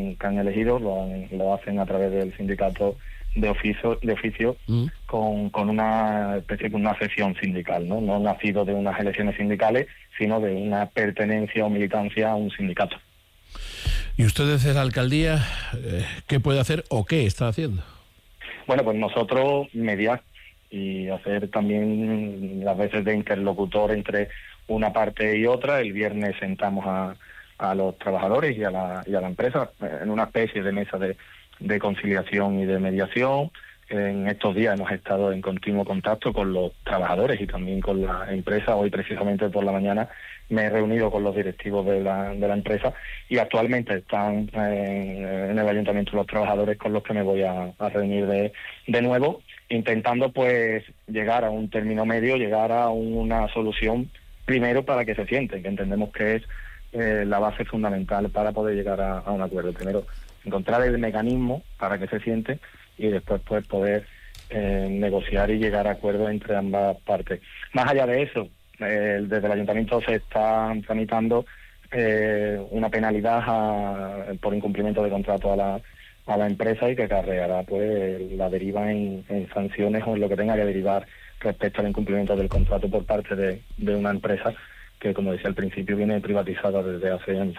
que han elegido lo hacen a través del sindicato de oficio con una especie de una sección sindical, no nacido de unas elecciones sindicales, sino de una pertenencia o militancia a un sindicato. ¿Y usted desde la alcaldía qué puede hacer o qué está haciendo? Bueno, pues nosotros mediar y hacer también las veces de interlocutor entre una parte y otra. El viernes sentamos a los trabajadores y a la empresa en una especie de mesa de conciliación y de mediación. En estos días hemos estado en continuo contacto con los trabajadores y también con la empresa. Hoy precisamente por la mañana me he reunido con los directivos de la empresa y actualmente están en el ayuntamiento los trabajadores con los que me voy a reunir de nuevo, intentando pues llegar a un término medio, llegar a una solución primero para que se sienten, que entendemos que es la base fundamental para poder llegar a un acuerdo. Primero, encontrar el mecanismo para que se sienten y después pues poder negociar y llegar a acuerdos entre ambas partes. Más allá de eso, desde el ayuntamiento se está tramitando una penalidad por incumplimiento de contrato a la empresa y que acarreará pues la deriva en sanciones o en lo que tenga que derivar respecto al incumplimiento del contrato por parte de una empresa que, como decía al principio, viene privatizada desde hace años.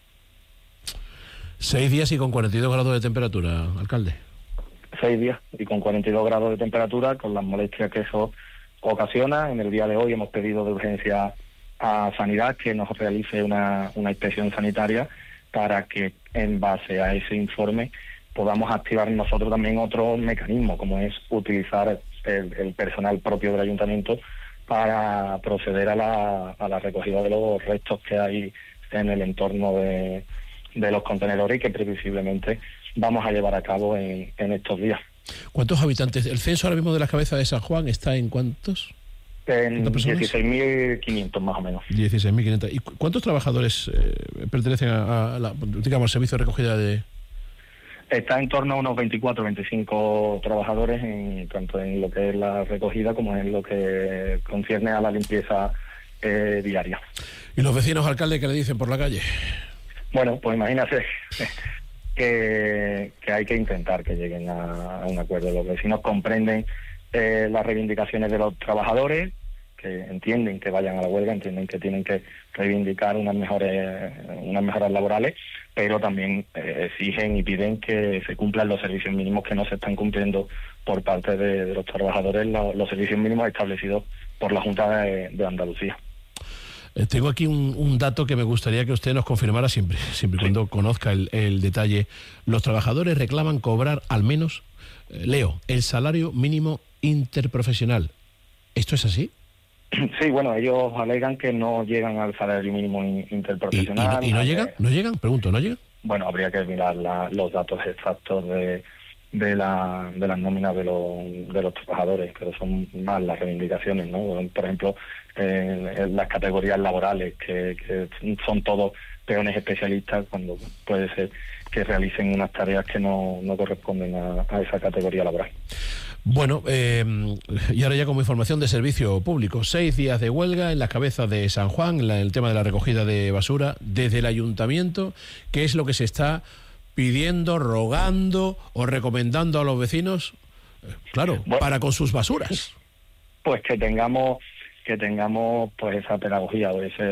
6 días y con 42 grados de temperatura, alcalde. 6 días y con 42 grados de temperatura, con las molestias que eso ocasiona. En el día de hoy hemos pedido de urgencia a Sanidad que nos realice una inspección sanitaria para que en base a ese informe podamos activar nosotros también otro mecanismo, como es utilizar el personal propio del ayuntamiento para proceder a la recogida de los restos que hay en el entorno de los contenedores y que previsiblemente vamos a llevar a cabo en estos días. ¿Cuántos habitantes? ¿El censo ahora mismo de la cabeza de San Juan está en cuántos? En 16.500 más o menos. 16.500. ¿Y cuántos trabajadores pertenecen al servicio de recogida de...? Está en torno a unos 24, 25 trabajadores, tanto en lo que es la recogida como en lo que concierne a la limpieza diaria. ¿Y los vecinos, alcalde, qué le dicen por la calle? Bueno, pues imagínate que hay que intentar que lleguen a un acuerdo. Los vecinos comprenden las reivindicaciones de los trabajadores, que entienden que vayan a la huelga, entienden que tienen que reivindicar unas mejoras laborales, pero también exigen y piden que se cumplan los servicios mínimos que no se están cumpliendo por parte de los trabajadores, los servicios mínimos establecidos por la Junta de Andalucía. Tengo aquí un dato que me gustaría que usted nos confirmara siempre cuando conozca el detalle. Los trabajadores reclaman cobrar al menos, leo, el salario mínimo interprofesional. ¿Esto es así? Sí, bueno, ellos alegan que no llegan al salario mínimo interprofesional. ¿Y no llegan? ¿No llegan? Pregunto, ¿no llegan? Bueno, habría que mirar los datos exactos de las nóminas de los trabajadores, pero son más las reivindicaciones, ¿no? Por ejemplo, en las categorías laborales, que son todos peones especialistas, cuando puede ser que realicen unas tareas que no corresponden a esa categoría laboral. Bueno, y ahora ya como información de servicio público, 6 días de huelga en la cabeza de San Juan, en el tema de la recogida de basura, desde el ayuntamiento. ¿Qué es lo que se está pidiendo, rogando o recomendando a los vecinos? Claro, bueno, para con sus basuras. Pues que tengamos pues esa pedagogía,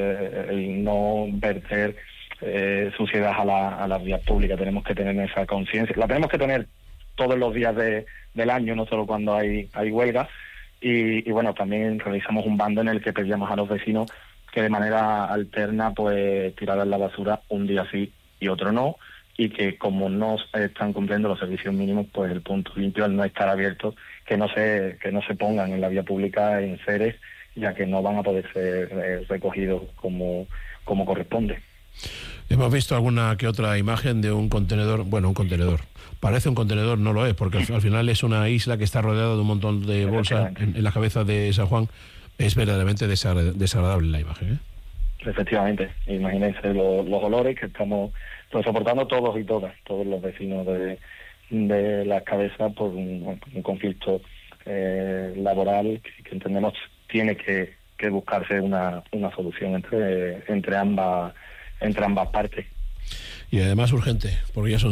el no verter suciedad a las vías públicas. Tenemos que tener esa conciencia, la tenemos que tener todos los días del año, no solo cuando hay huelga, y bueno, también realizamos un bando en el que pedíamos a los vecinos que de manera alterna pues tiraran la basura un día sí y otro no, y que como no están cumpliendo los servicios mínimos, pues el punto limpio, al no estar abierto, que no se pongan en la vía pública en seres, ya que no van a poder ser recogidos como corresponde. Hemos visto alguna que otra imagen de un contenedor, parece un contenedor, no lo es, porque al final es una isla que está rodeada de un montón de bolsas en la cabeza de San Juan. Es verdaderamente desagradable la imagen, ¿eh? Efectivamente, imagínense los olores que estamos soportando todos y todas, todos los vecinos de las cabezas por un conflicto laboral que entendemos tiene que buscarse una solución entre ambas partes. Y además urgente, porque ya son